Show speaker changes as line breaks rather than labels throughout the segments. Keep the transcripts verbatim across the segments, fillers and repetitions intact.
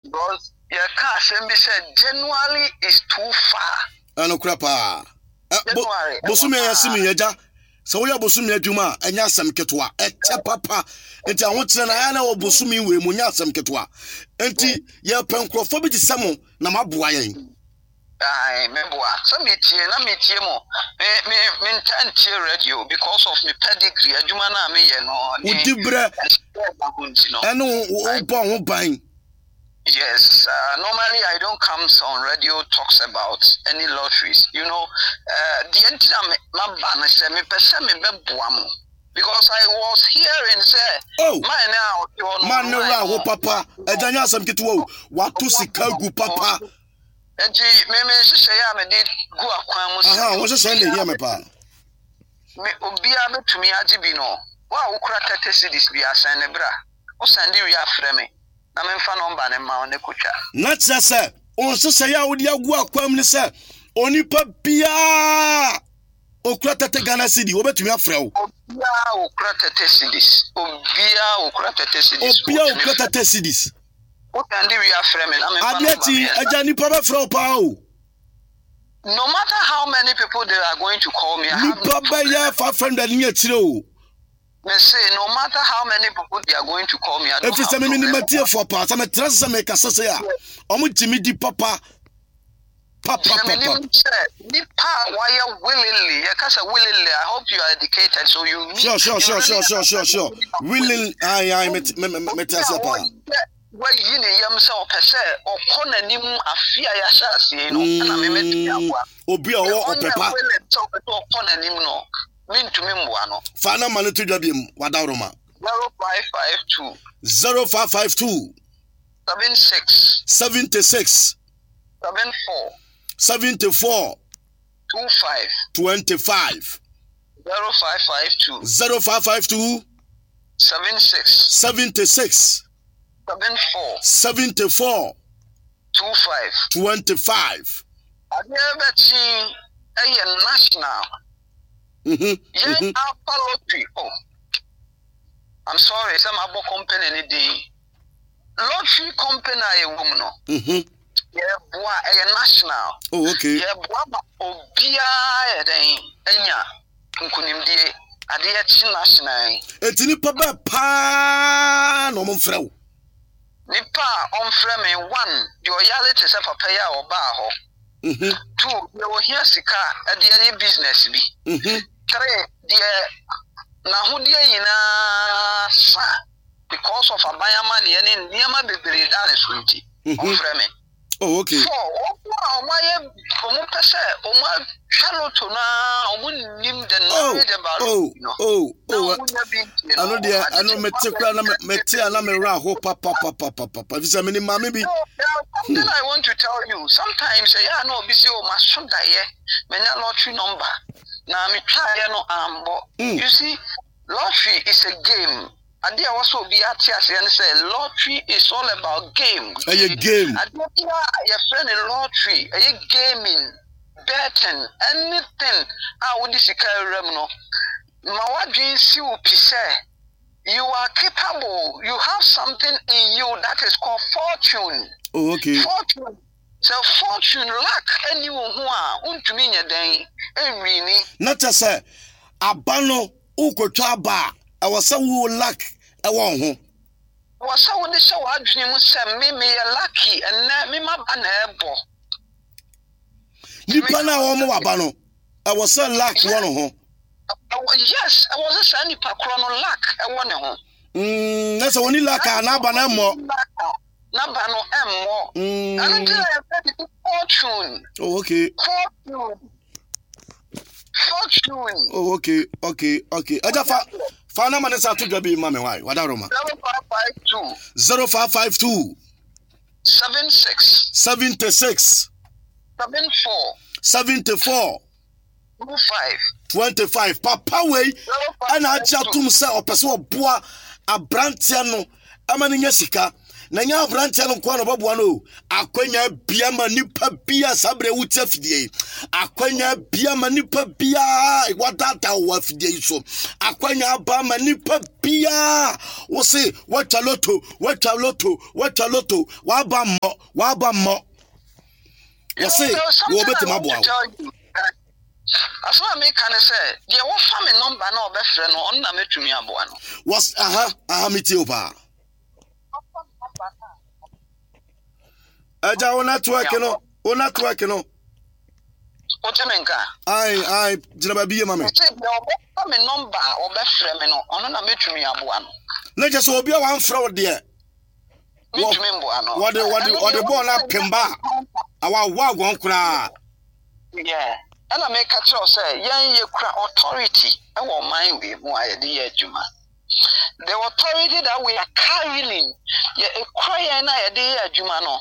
Because your car said January is too far.
Ano krapa. January. Bosumi yasimi yaja. So we are bosumi adwuma anya asem ketwa. Ete papa. Enti ahotre na ya na wo bosumi we mu nya asem ketwa. Enti ye penkrofo bi tisemo na maboa yen.
I remember some meeting na meeting mo me me me intend radio because of me pedigree adwuma na me ye no.
Udibre. Eno wo bo ho ban.
Yes, uh, normally I don't come on radio talks about any lotteries. You know, uh, the entire my banner said me person me bebuam because I was hearing say,
oh,
my now you
man no wo papa ejanya asem kitwo watu sika gu papa.
Eji me me hye ya me did gu akwan mu.
Aha, wo hye dey hear me pa.
Me obi a betumi agibi no. Wa wo kura thirty cedis bi asan ne bra. Wo sande wi afre me. Na me mfa number ne ma one kutwa.
Na tse se, on hye ya wo di agu akwam ni se, onipa bia okura thirty Ghana cedi wo betumi afre wo.
Obia okura thirty cedis. Obia okura thirty cedis.
Obia okura thirty cedis.
What can we afre me? Na me mfa
Adiati aja nipa be fre wo pa o.
No matter how many people they are going to call me, I have
nipa be ya five hundred ni atire o.
Me say no matter how many people they are going to call me, I don't
if it's a mini material for part, I'm a trust some make a say ya. Omo Jimmy di papa. Papa papa.
Nipa why willingly, you can say willingly. I hope you are educated so you need.
Sure, sure, sure, sure, sure, sure, sure. Willing, I, I, met, met, met, met,
well, you know, yourself, per se, or corner nim a fear yashas, you know, and I met you.
Obi or papa.
Corner nim no. Mean to me, one.
Fana money to Jabim, Wadaroma.
Zero five five two.
Zero five five two.
Seven six.
Seventy six.
Seven four.
Seventy four.
Two five.
Twenty five.
Zero five five two.
Zero five five two.
Seven six.
Seventy six.
Seven four.
Seventy four.
Two five.
Twenty five.
I never seen a national.
Mm-hmm.
Yeah, mm-hmm. Lottery. Oh, I'm sorry, some abo company any day. Lottery company a woman.
Mm-hmm.
Yeah, boy, a national.
Oh, okay.
Yeah, boy, obia then enya nkunim die ade chi national.
Etini papa pa no mo frɛ.
Nipa on frɛ me one, the reality say papa ya oba ho.
Mhm.
Two, you hear sika e dey business bi.
Mhm.
Three, the na hodie yina sa because of abaya money and niama bebre dan sunti. On frɛ me.
Oh, okay.
Four, o ma ye o mo pese o ma Charlotte na o mo nim the knowledge about
oh,
you know.
Oh, oh, oh. I know there I know me take na me te na me ra ho papa papa papa. If say me ma me bi.
Something I want to tell you. Sometimes yeah no be say o ma so da ye. Me na lottery number. Na me try no ambo. You see, lottery is a game. And there also be at and say lottery is all about game.
A game.
And your friend in lottery, a gaming, betting, anything. I would see no. Mawadri si upise. You are capable. You have something in you that is called fortune.
Oh, okay.
Fortune. So fortune lack anyone who are untuminya den. Enrini.
Not to say abano ukotwa ba. I was so luck. I want home.
Was so when the show I dream said me me lucky and na me ma banebo.
Nipana wo mo abano. I was so luck one home.
Yes, I was a sunny pacrono luck. I want home.
Mm, that's only luck na bana mo.
Na bano em mo. And until I had fortune.
Oh, okay.
Fortune. Fortune.
Oh, okay, okay, okay. Ajafa Fana manesa to Jabi Mame why? Wadaroma.
Zero five five two.
Zero five five two.
Seven six.
Seventy six.
Seven four.
Seventy four.
Two five.
Twenty five. Papa way. And I chatum say or person boa a brantia no. Amani nyesika. na nya branche no kwa no boboa no akwanya bia ma nipa bia sabre wutia fidie akwanya bia ma nipa bia wadata wa fidie so akwanya ba ma nipa bia wo se watwa loto watwa loto watwa loto wa ba mo wa ba mo wo se wo betima boa
As I make can say, the one family number no best friend on na metumi aboa no.
Was aha aha mitio pa. Aja ona network no, ona network no.
O temenka.
Ai ai jina ba biye mame.
Say the family number o best friend no, on na metumi aboa no.
Na je so obi a wan fra wo de.
Metumi aboa no.
What the what the what the ball na pemba. Awa wa gon kura.
Yeah. And I make a choice say, young ye cry authority. I won't mind we more the Juma. The authority that we are carrying, ye a cry and I a Jumano.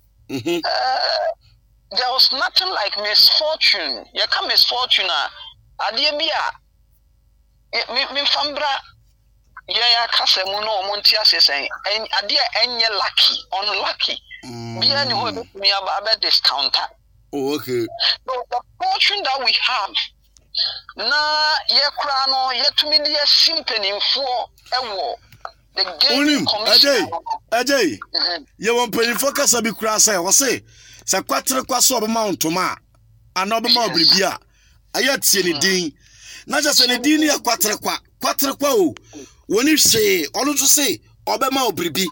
There was nothing like misfortune. Ye come misfortune. Adiabia. Me fambra. Ye a casamuno montia saying, and adia any lucky, unlucky. Be any way me about discounter.
Oh, okay.
So the fortune that we have, na ye krano ye to me ye simply for ewo the game commission.
Ajay, Ajay, you want pay focus abi kura say wo say say kwatre kwaso obo ma ontoma ana obo ma obribia aye tie ne din na je say ne din ne kwatre kwa kwatre kwa o woni say onu to say obo ma obribi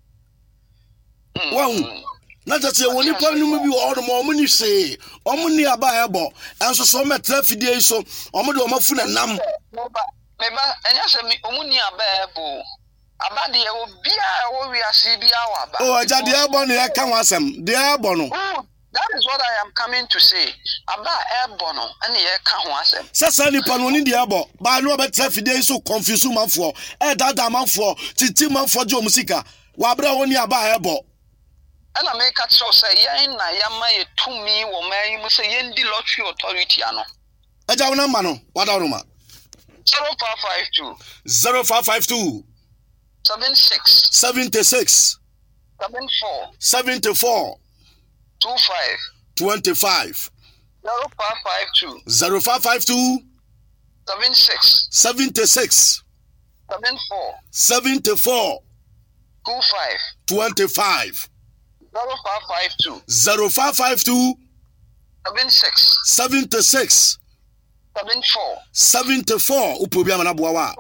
wow. Na just woni pa no bi wo no mo ni se o mo ni aba ebo enso so metra fidie so o mo de o mafu na nam
meba enya se mi o mo ni aba ebo aba de e obi a wo wi ase bi a aba
oh aja de ebo no e ka wasem de ebo no
that is what I am coming to say aba ebo no ene e ka ho asem
sasa ni pa no ni de ebo ba no betra fidie so confuse manfo e dada manfo titi manfo je o musika wa bra woni aba ebo.
And I make a choice say, Yan, I am my to me, or may you say, Yendi Lottery Authority.
A down mano, what are Roma?
zero five five two
zero five five two
seven six
seventy six
seven four
seventy four
two five
twenty five
zero five five two
zero five five two
seven six
seventy six
seven four
seventy four
two five
twenty five
zero five five two
zero five five two
seven six
seventy six
seven four
seventy four upobia manaboa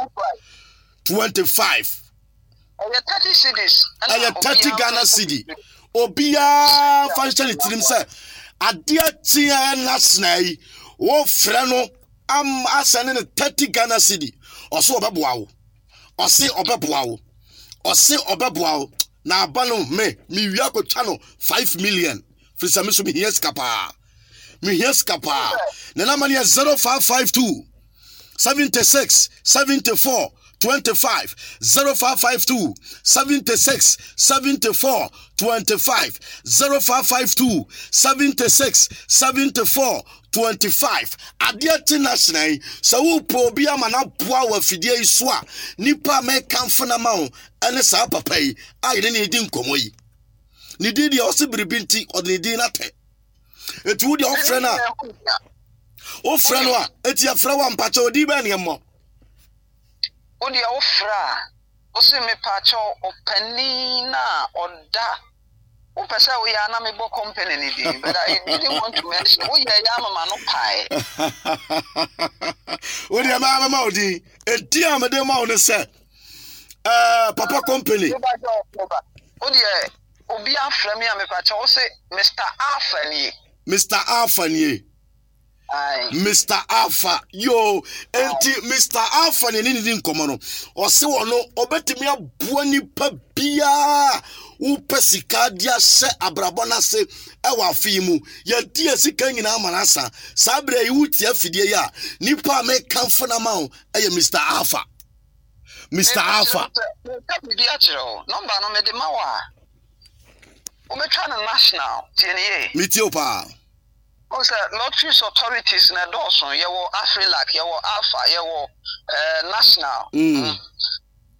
twenty five
aye thirty cities
aye thirty Ghana cedi obia function tirim say adia tia national wo frɛ no am asane ne thirty Ghana cedi oso obeboa wo ose obeboa wo ose obeboa wo na abano me mi wi akotwa no five million frisa me so mi hies kapa mi hies kapa na na mani zero five five two seventy six seventy four twenty five zero five five two seventy six seventy four twenty five zero five five two seventy six seventy four twenty five Adiati national so wo probi amana boa wa fidie iso a nipa me kamfo na ma wo ene sa papa yi a yene ne di nkomo yi ni di di o se biribinti o de di na te etu wo di o frɛ na o frɛ no a eti afrɛ wa mpacha odi ba ne mo
o di o fra o se me pacha opani na oda o pesa we ya na me bo company ni di but I didn't want to mention o ya ya mama no pai
o di mama ma odi enti amede ma o ne se eh papa company
o di obi afra me me pacha o se Mister Afani
Mister Afani Mister Alpha yo enti Mister Alpha ne ni di nkomo no o se wo no obetimi aboa nipa bia wo pesika dia se abrabona se e wa afimu ya dia sika nyina amanasa sabre yi wuti afidie ya nipa me kanfo na ma e Mister Alpha Mister Alpha
ka bi achiro number no me de mawa o me try national tiene
mi ti opa
o say lotteries authorities na Dawson ye wo Afrilac ye wo Alpha ye wo uh, national
mm.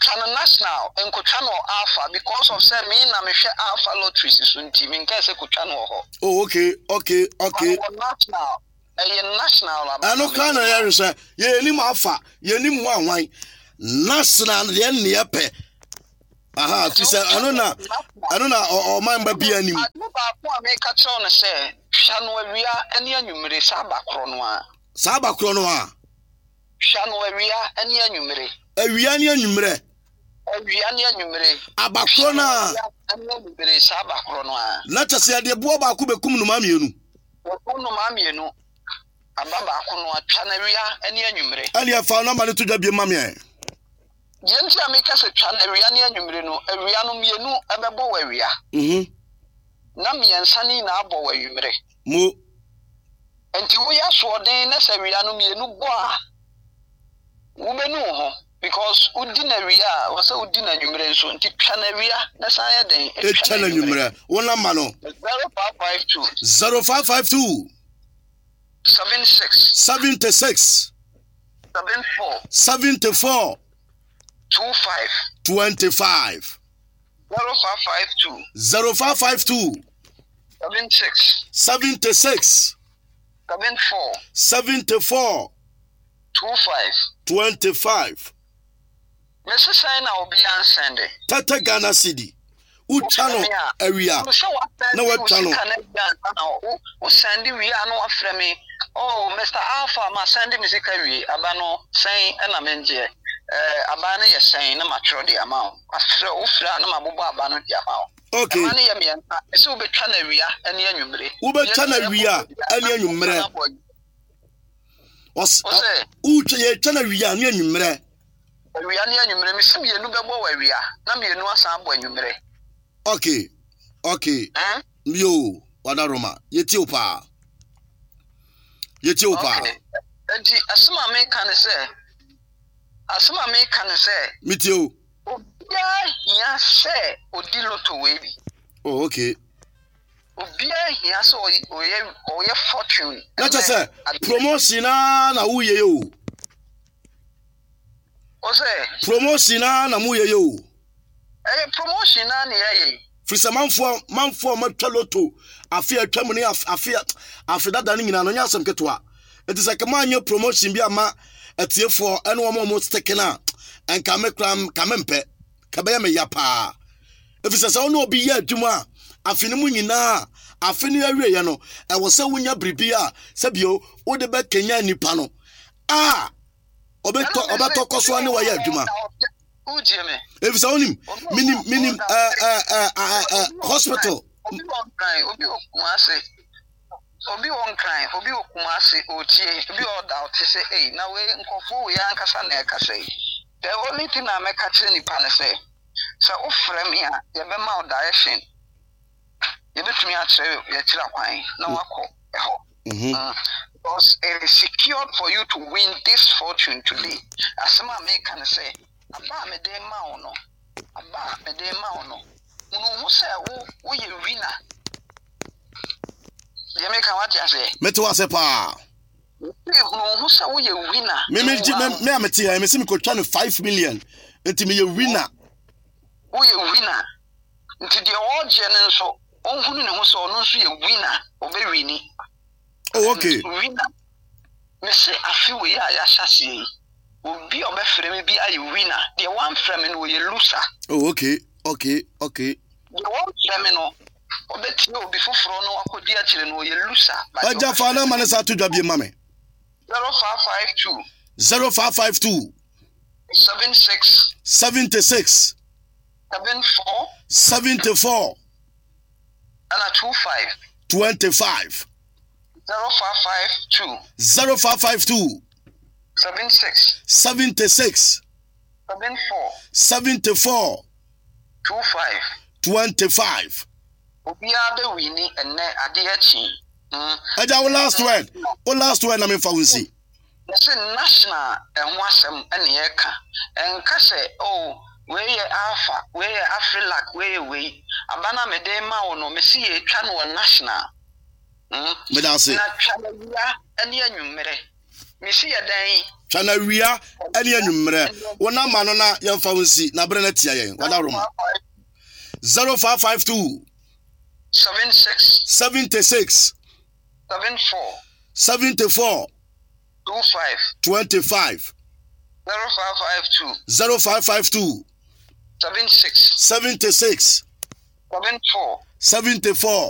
twan national enko twan alpha because of say me na me hwe alpha lotteries so nti me nka se ko twan ho.
Oh okay, okay, okay.
National. Eh national.
Ano kan na ya hwe ye ni mu alpha, ye ni mu anwan. National de ne ye pe. Aha, ti say ano na ano na o man ba bia nim.
Ano ba ko America cho na say hwa no awia ene anwumere sa ba kro no a.
Sa ba kro no a.
Hwa no awia ene anwumere.
Awia ne anwumere.
Awia ne anwumere.
Abakro na.
Ene anwumere sa ba kro no a.
Na chese de bo ba ko bekum no ma mienu.
Wo no ma mienu. Aba ba ko no atwa na awia ene anwumere.
Ali afa no ma ne to dwa bi ma me.
Yenti America se twa na awia ne anwumere no, awia no mienu ebebo wa awia.
Mhm.
Na miensa ni na abo wa anwumere.
Mo.
Enti wo ya so den na se awia no mienu bo a. Wo benu ho because udi na awia, wo se udi na anwumere nso nti twa na awia na san ya den.
E twa na anwumere. Wo na ma no.
zero five five two
zero five five two
seventy-six
seventy-six
seventy-four
seventy-four
twenty-five
twenty-five
zero five five two
zero five five two
seventy-six
seventy-six
seventy-four
seventy-four
twenty-five
twenty-five.
Mister Sign na obi ansende.
Tata Ghana City. U channel area. Na what channel?
O send we are no afre me. Oh, Mister Alpha ma send music area abano saying na menje. Eh abana ye saying na matro the amount. Afre o fra na mabobo abano the amount.
Okay.
Abana ye me enta. E so be channel area ene anwumre.
U be channel area ene anwumre. Os u ye channel area ene anwumre.
Area ene anwumre me sim ye nu bebo wa area. Na me nu asan abo anwumre.
Okay. Okay.
Eh?
Yo, wadaroma. Yeti opa. Yeti opa.
Okay. Enti asema me kan say. Asema me kan say.
Mitio.
Obia hia say odi lotto we bi.
Oh, okay.
Obia hia say oye oye fortune.
Let us say promotion na na uye yo.
O say
promotion na na mu ye yo.
Eh promotion na ne ye.
Frisa manfo manfo matwa lotto afi atwam ne afi afi dada ne nyina no nya asem ketwa. It is like man your promotion bi ama atiefo ene wo mo stick na enka me kram kamempe ka be me ya pa. Efisa se ono obi ya adwuma afi ne mu nyina afi ne awie ye no e wo se wonya bribia se bio wo de be kenya nipa no ah obeto obeto koso ane wa ya adwuma.
Ujeme.
If so onim minim minim uh uh uh uh hospital.
Obi won cry, obi okumase. Obi won cry, obi okumase otie, obi order out say eh na we nkofo we ankasa na eka say. The only thing I make catch ni pa na say. So o frame ya, ye be ma direction. Ye betumi a tire ye tira kwan na wako eho.
Mhm.
Because it is secured for you to win this fortune today. Asema make can say aba me dey ma ono aba me dey ma ono unu hu say wo wo ye winner ye me kan what you say
Me to ase pa
unu hu say wo ye winner
me me me ameti ha me se me ko twa no five million enti me ye winner
wo ye winner nti de o je ne nso onhunu ne hu so no nso ye winner obe wini.
Oh okay.
Winner me say afi we ya ya hyase Obi obe frame bi ayi winner. The one frame no ye loser.
Oh okay, okay, okay.
The one frame no obe ti obi foforo no akodi a kire no ye loser.
Aja fa na mane sa to dwa bi mame.
zero five five two
zero five five two
seventy-six
seventy-six
seventy-four
seventy-four
and twenty-five
twenty-five
zero five five two
zero five five two
seventy-six
seventy-six
seventy-four
seventy-four
twenty-five
twenty-five.
Obia be winning and ne ade achi. Mm.
Aja wo last word. Wo last word na me fa wonsi.
Say national and wasem and yeka and kase oh where ye alpha where ye afrilac where ye way abana me de ma wo no me see ye twa no national. Mm.
Me da say.
Na twa ya ene anwumere. Missy a day.
Chana wia any anumere. Wona ma no na yemfa wonsi na bre na tia yen. Wona roma. zero five five two
seven six
seventy-six
seven four
seventy-four
twenty-five
twenty-five
zero five five two
zero five five two
seven six
seventy-six
seven four
seventy-four